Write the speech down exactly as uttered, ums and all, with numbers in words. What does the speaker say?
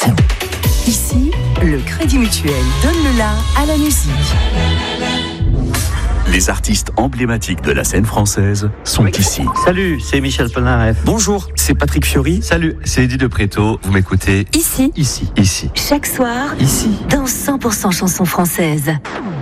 artistes. Ici, le Crédit Mutuel donne le la à la musique. Les artistes emblématiques de la scène française sont ici. Salut, c'est Michel Polnareff. Bonjour, c'est Patrick Fiori. Salut, c'est Eddie de Préto. Vous m'écoutez Ici, ici, ici. chaque soir, Ici. dans cent pour cent chansons françaises.